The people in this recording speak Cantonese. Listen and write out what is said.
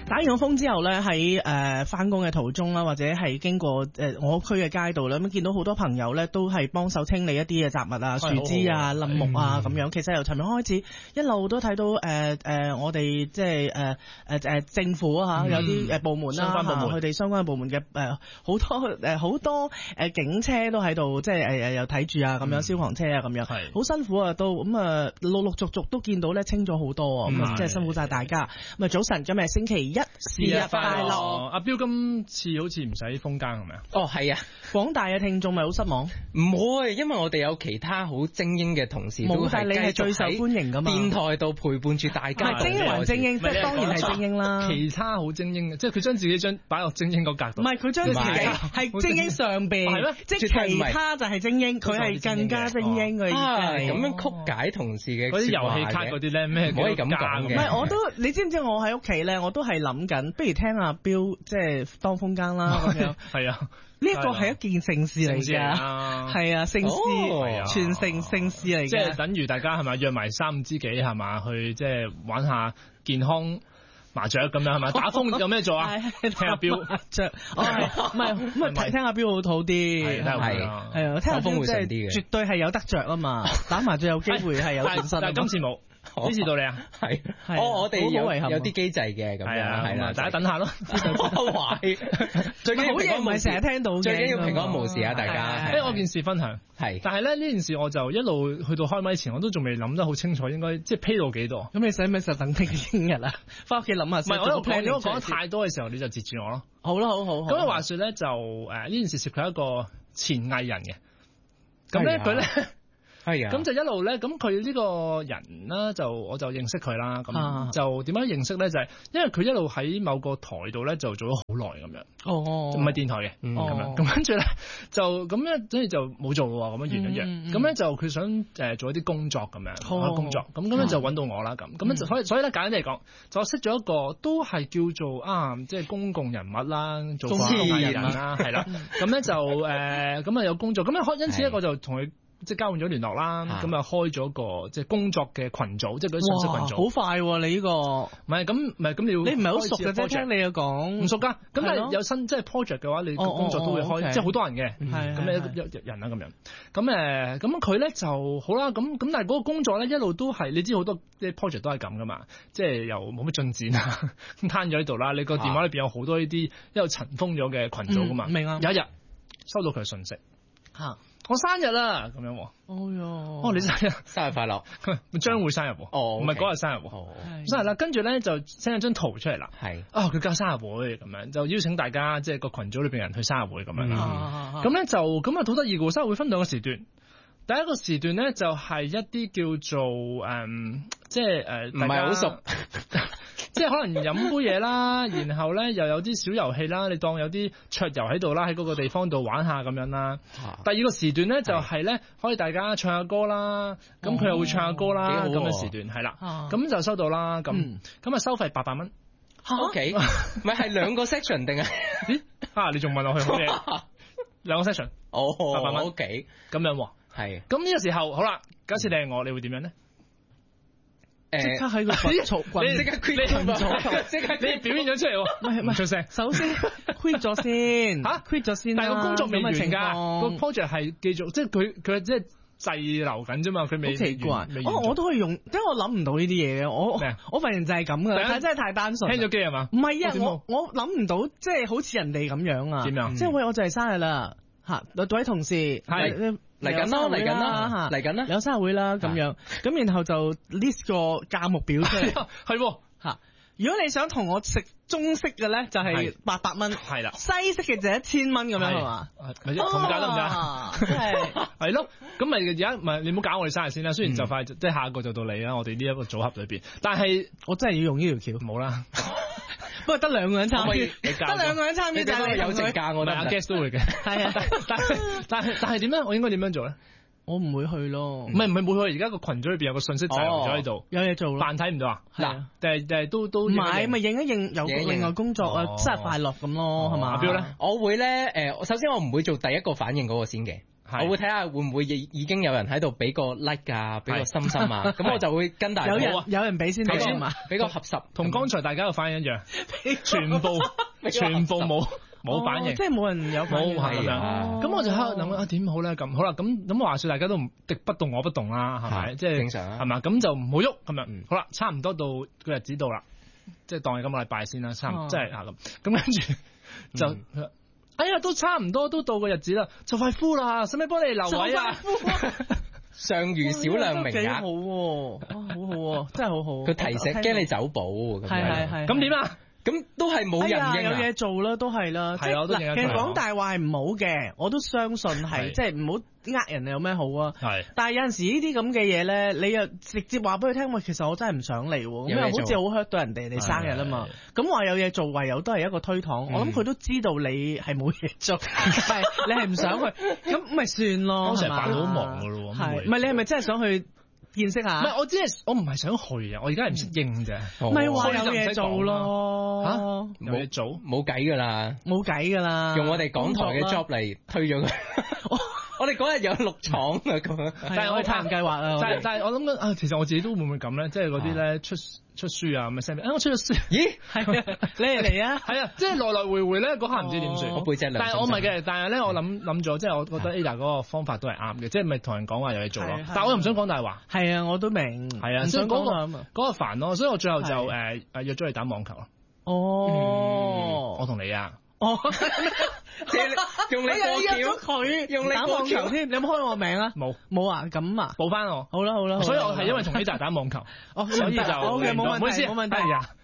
打完個風之後咧，喺翻工嘅途中啦，或者係經過我區嘅街道咧，咁見到好多朋友咧都係幫手清理一啲嘅雜物啊、樹枝啊、冧木啊咁樣。其實由尋日開始，一路都睇到我哋即係政府啊有啲部門啦，佢哋相關嘅部門嘅好多警車都喺度，即係又睇住啊咁樣，消防車啊咁樣，好辛苦啊都咁啊，陸續都見到咧清咗好多啊，咁啊即係辛苦晒大家。咁啊早晨，今日星期一。生日快樂！ 阿彪今次好似唔使封更係咪啊？ 哦，係啊！ 廣大嘅聽眾咪好失望？ 唔會，因為我哋有其他好精英嘅同事都係你係最受歡迎噶嘛？ 電台度陪伴住大家。 精英還精英，即係當然係精英啦。 其他好精英嘅，即係佢將自己擺落精英嗰格度。 唔係佢將自己係精英上邊，係咩？即係其他就係精英，佢係更加精英嘅意思。 咁樣曲解同事嘅嗰啲遊戲卡嗰啲咧咩？ 唔可以咁講嘅。 唔係我都，你知唔知我喺屋企咧？我都係諗緊，不如聽阿彪即係當風更啦咁樣。 係啊。 呢一個係一件盛事嚟㗎，係啊，盛事，全城盛事嚟嘅， 即係等於大家係咪約埋3、5知己係嘛去即係玩下健康麻雀咁樣係咪？打風有咩做啊？聽下彪雀，唔係咁啊，聽下彪好啲，係啊，聽下風會順啲嘅，絕對係有得着啊嘛！打麻雀有機會係有信心， 但係今次冇。幾時到你啊？ 係，我哋有啲機制嘅咁樣，係啦， 大家等下咯。 最緊要好嘢唔係成日聽到嘅， 最緊要平安無事啊！大家， 我件事分享係，但係咧呢件事我就一路去到開咪前，我都仲未諗得好清楚，應該即係披露幾多。 咁你使唔使等聽日啊？翻屋企諗下先。 唔係，我講得太多嘅時候，你就截住我咯。 好啦，好。 咁啊，話說咧就呢件事涉及一個前藝人嘅，咁咧佢咧。係啊，咁就一路咧，咁佢呢個人咧我就認識佢啦，咁就點樣認識咧？就係因為佢一路喺某個台度咧就做咗好耐咁樣，唔係電台嘅，咁樣，咁跟住咧就咁樣，跟住就冇做喎，咁樣完咗約，咁咧就佢想做一啲工作咁樣，工作，咁樣就揾到我啦，咁樣就所以咧簡單嚟講，就識咗一個都係叫做即係公共人物啦，做公共藝人啦，係啦，咁咧就咁啊有工作，咁樣因此咧我就同佢。即係交換咗聯絡啦，咁啊開咗個即係工作嘅群組，即係嗰啲信息群組。 好快喎！你呢個唔係咁你要你唔係好熟嘅啫，聽你又講唔熟㗎。咁但係有新即係 project 嘅話，你工作都會開，即係好多人嘅，咁一人啦咁樣。咁佢咧就好啦，咁但係嗰個工作咧一路都係你知好多啲 project 都係咁㗎嘛，即係又冇乜進展啊，攤咗喺度啦。你個電話裏邊有好多呢啲一路塵封咗嘅群組㗎嘛。 明啊！ 有一日收到佢嘅信息嚇。我生日啦，咁樣喎。你生日快樂，將會生日喎。唔係嗰日生日喎。生日啦，跟住咧就 send 咗張圖出嚟啦。係。佢搞生日會咁樣，就邀請大家即係個群組裏邊人去生日會咁樣啦。咁咧就咁啊，好得意嘅喎！生日會分兩個時段，第一個時段咧就係一啲叫做即係唔係好熟。即係可能飲杯嘢啦，然後咧又有啲小遊戲啦，你當有啲桌遊喺度啦，喺嗰個地方度玩下咁樣啦。第二個時段咧就係咧可以大家唱下歌啦，咁佢又會唱下歌啦，咁嘅時段係啦，咁就收到啦，咁啊收費800蚊。 OK，咪係兩個 section 定係？ 咦？你仲問落去好嘢？兩個 section， 800蚊。 OK， 咁樣喎。係。咁呢個時候好啦，假設你係我，你會點樣咧？ 即刻喺個群組， 你即刻 quit 咗，即刻你表現咗出嚟喎，唔出聲。 首先 quit 咗先，quit 咗先。 但係個工作未完㗎，個 project 係繼續，即係佢即係滯留緊啫嘛，佢未。好奇怪，我都可以用，即係我諗唔到呢啲嘢嘅，我份人就係咁㗎，但係真係太單純。聽咗機係嘛？ 唔係啊，我諗唔到，即係好似人哋咁樣啊。 點樣？ 即係喂，我就係生日啦，各位同事係。嚟緊啦，有生日會啦，咁樣，咁然後就 list 個價目表出嚟， 係嚇。如果你想同我食中式嘅咧，就係800蚊，係啦。西式嘅就1000蚊咁樣係嘛？ 咪咁價得唔得？係咯，咁咪而家咪你唔好搞我哋生日先啦。雖然就快即係下一個就到你啦，我哋呢一個組合裏邊，但係我真係要用呢條橋，冇啦。不過得2個人參與，得2個人參與就係有正價，我哋阿 guest 都會嘅。係啊，但係點咧？我應該點樣做咧？ 我唔會去咯。 唔係會去，而家個群組裏邊有個信息滯留咗喺度，有嘢做咯。扮睇唔到啊？嗱，但係都唔係咪應一應有另外工作啊？生日快樂咁咯，係嘛？ 阿彪咧， 我會咧首先我唔會做第一個反應嗰個先嘅。 我會睇下會唔會已經有人喺度俾個 like 啊，俾個心心啊，咁我就會跟大家。 有人俾先俾先嘛， 俾個合十， 同剛才大家嘅反應一樣，全部冇反應， 即係冇人有反應咁樣。咁我就喺度諗點好咧？咁好啦，咁話說大家都敵不動我不動啦，係咪？即係正常係嘛？咁就唔好喐咁樣。好啦，差唔多到個日子到啦，即係當係今個禮拜先啦，即係咁跟住就。哎呀，都差唔多，都到個日子啦，就快呼啦，使唔使幫你留位啊？ 尚餘少量名額， 幾好喎，好好喎，真係好好。 佢提醒驚你走寶， 係。 咁點啊？ 咁都係冇人應有嘢做啦，都係啦。係啊， 其實講大話係唔好嘅，我都相信係，即係唔好呃人有咩好啊？係。但係有陣時呢啲咁嘅嘢咧，你又直接話俾佢聽，喂，其實我真係唔想嚟喎，咁又好似好 hurt 到人哋生日啊嘛。咁話有嘢做，唯有都係一個推搪。我諗佢都知道你係冇嘢做，係你係唔想去，咁咪算咯。 當時扮到好忙噶咯， 係。唔係你係咪真係想去見識下？ 唔係，我唔係想去啊，我而家係唔識應啫。 咪話有嘢做咯， 有嘢做， 冇計噶啦， 冇計噶啦， 用我哋港台嘅 job 嚟推咗佢。我哋嗰日有錄廠啊，咁樣， 但係我哋太唔計劃啦。 但係我諗緊啊，其實我自己都會唔會咁咧？即係嗰啲咧出書啊咁嘅 send 我出咗書， 咦？係啊，你嚟啊？ 係啊，即係來來回回咧，嗰下唔知點算。 我背脊涼。 但係我唔係嘅，但係咧我諗咗，即係我覺得 Ada 嗰個方法都係啱嘅，即係咪同人講話有嘢做咯？但係我又唔想講大話。 係啊，我都明。 係啊，所以嗰個煩咯，所以我最後就約咗你打網球咯。 哦， 我同你啊。 哦， 用你過橋，用你打網球添，你有冇開我名啊？冇啊，咁啊， 報翻我。 好啦， 所以我係因為同 Ada 打網球，所以就冇問題，冇問題。